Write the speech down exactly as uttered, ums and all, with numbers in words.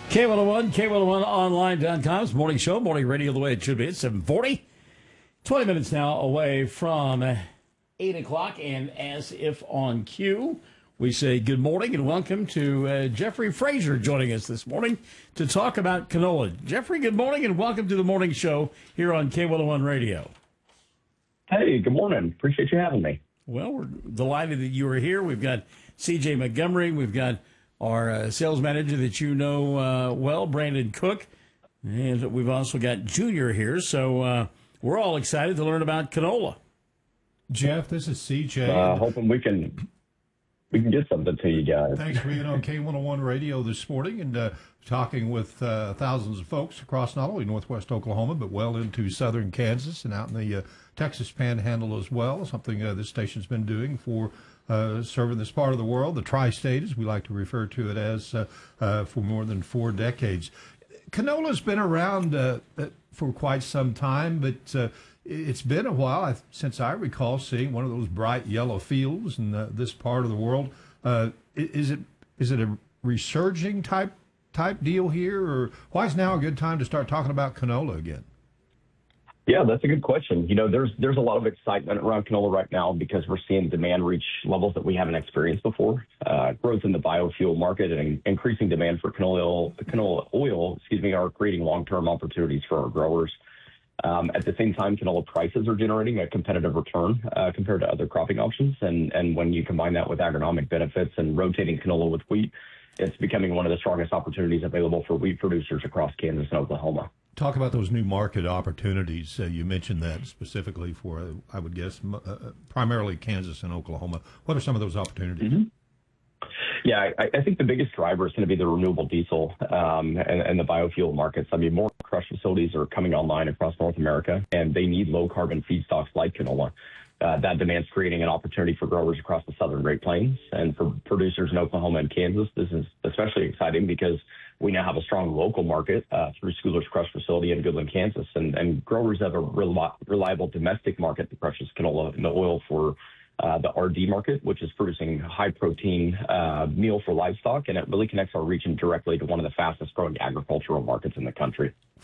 K one oh one, K one oh one online dot com's morning show, morning radio the way it should be. It's seven forty. twenty minutes now away from eight o'clock, and as if on cue, we say good morning and welcome to uh, Jeffrey Frazier joining us this morning to talk about canola. Jeffrey, good morning and welcome to the morning show here on K one oh one Radio. Hey, good morning. Appreciate you having me. Well, we're delighted that you are here. We've got C J Montgomery. We've got our uh, sales manager that you know uh, well, Brandon Cook. And we've also got Junior here. So uh, we're all excited to learn about canola. Jeff, this is C J. Uh, hoping we can we can get something to you guys. Thanks for being on K one oh one Radio this morning and uh, talking with uh, thousands of folks across not only northwest Oklahoma, but well into southern Kansas and out in the uh, Texas Panhandle as well, something uh, this station's been doing for uh, serving this part of the world, the tri-state, as we like to refer to it as, uh, uh, for more than four decades. Canola's been around uh, for quite some time, but uh, it's been a while since I recall seeing one of those bright yellow fields in uh, this part of the world. Uh, is it is it a resurging type type deal here, or why is now a good time to start talking about canola again? Yeah, that's a good question. You know, there's there's a lot of excitement around canola right now because we're seeing demand reach levels that we haven't experienced before. Uh, growth in the biofuel market and increasing demand for canola oil, canola oil, excuse me, are creating long-term opportunities for our growers. Um, at the same time, canola prices are generating a competitive return uh, compared to other cropping options. And, and when you combine that with agronomic benefits and rotating canola with wheat, it's becoming one of the strongest opportunities available for wheat producers across Kansas and Oklahoma. Talk about those new market opportunities. Uh, you mentioned that specifically for, uh, I would guess, uh, primarily Kansas and Oklahoma. What are some of those opportunities? Mm-hmm. Yeah, I, I think the biggest driver is going to be the renewable diesel um, and, and the biofuel markets. I mean, more crush facilities are coming online across North America, and they need low-carbon feedstocks like canola. Uh, that demand's creating an opportunity for growers across the southern Great Plains. And for producers in Oklahoma and Kansas, this is especially exciting because we now have a strong local market uh, through Schooler's Crush facility in Goodland, Kansas. And, and growers have a rel- reliable domestic market that crushes canola and the oil for uh, the R D market, which is producing high-protein uh, meal for livestock. And it really connects our region directly to one of the fastest-growing agricultural markets in the country.